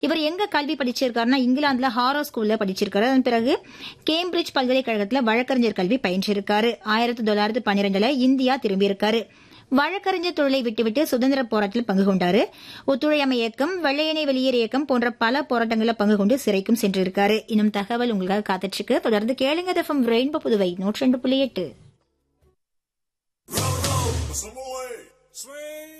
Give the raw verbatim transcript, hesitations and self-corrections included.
இவர் எங்க கல்வி படிச்சிருக்காருன்னா இங்கிலாந்துல ஹாரோ ஸ்கூல்ல படிச்சிருக்காரு. அதன் பிறகு கேம்பிரிட்ஜ் பல்கலைக்கழகத்துல வழக்கறிஞர் கல்வி பயின்றிருக்காரு. ஆயிரத்தி தொள்ளாயிரத்தி பன்னிரெண்டுல இந்தியா திரும்பியிருக்காரு. வழக்கறிஞர் தொழிலை விட்டுவிட்டு சுதந்திர போராட்டத்தில் பங்கு கொண்டாரு. ஒத்துழையாமை இயக்கம், வெள்ளையனை வெளியேறு இயக்கம் போன்ற பல போராட்டங்களில் பங்கு கொண்டு சிறைக்கும் சென்றிருக்காரு. இன்னும் தகவல் உங்களுக்காக காத்துட்டு தொடர்ந்து கேளுங்க. எஃப்எம் ரெயின்போ புதுவை நூற்றி ரெண்டு புள்ளி எட்டு.